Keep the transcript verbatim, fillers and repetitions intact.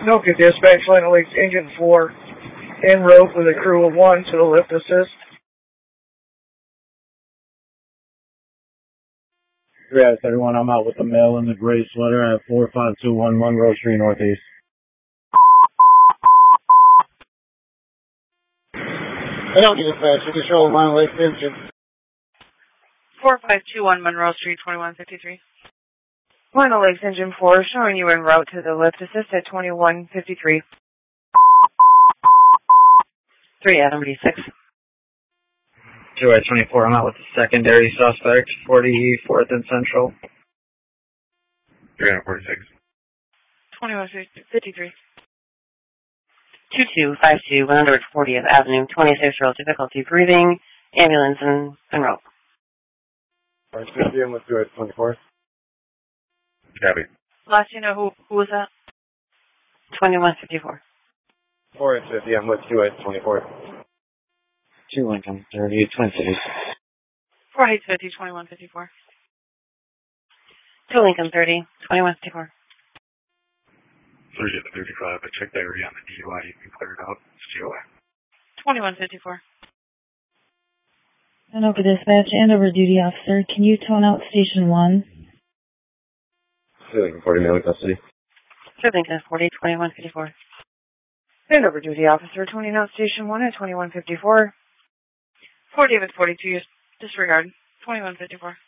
No, good dispatch, Lino Lakes Engine four, en route with a crew of one to the lift assist. three out of thirty-one, I'm out with the mail in the gray sweater at four five two one Monroe Street Northeast. Hello, dispatch, control Lino Lakes Engine. four five two one Monroe Street, twenty-one fifty-three. Lino Lakes Engine four, showing you en route to the lift assist at twenty-one fifty-three. three Adam thirty-six. two A twenty-four, I'm out with the secondary suspect, forty-fourth and Central. three forty-six. twenty-one fifty-three. two two five two, one hundred fortieth Avenue, twenty-six-year-old difficulty breathing, ambulance and, and rope. Alright, fifty in with two eight twenty-four. Copy. Last you know, who who was that? twenty-one fifty-four. four eight fifty, I'm with two eight twenty-four. two Lincoln thirty, Twin Cities. four eight fifty, twenty-one fifty-four. two Lincoln thirty, twenty-one fifty-four. thirty to thirty-five, I checked the area on the D U I, you can clear it out. It's G O I. twenty-one fifty-four. And over dispatch and over duty officer, can you tone out station one? two Lincoln forty, male in custody. two Lincoln forty, twenty-one fifty-four. And over duty officer, twenty out station one at twenty-one fifty-four. four David forty-two, disregard, twenty-one fifty-four.